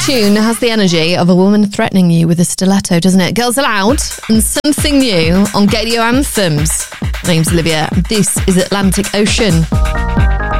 tune has the energy of a woman threatening you with a stiletto, doesn't it? Girls Aloud and Something New on Radio Anthems. My name's Olivia. This is Atlantic Ocean.